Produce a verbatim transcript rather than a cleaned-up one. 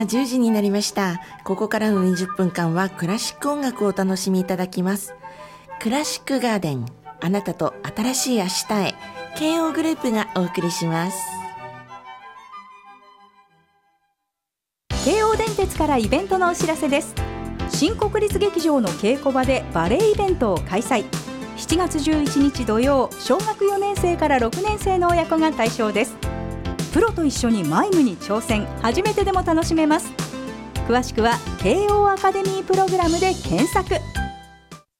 じゅうじになりました。ここからのにじゅっぷんかんはクラシック音楽をお楽しみいただきます。クラシックガーデン、あなたと新しい明日へ、慶応グループがお送りします。 慶応電鉄からイベントのお知らせです。新国立劇場の稽古場でバレエイベントを開催。しちがつじゅういちにち土曜、小学よねん生からろくねん生の親子が対象です。プロと一緒にマイムに挑戦、初めてでも楽しめます。詳しくは慶応アカデミープログラムで検索。